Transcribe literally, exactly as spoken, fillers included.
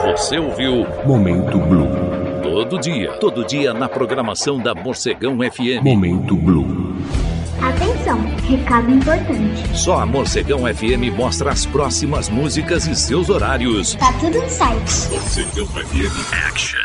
Você ouviu Momento Blue. Todo dia, todo dia na programação da Morcegão F M. Momento Blue. Atenção, recado importante. Só a Morcegão F M mostra as próximas músicas e seus horários. Tá tudo no site. Morcegão F M Action.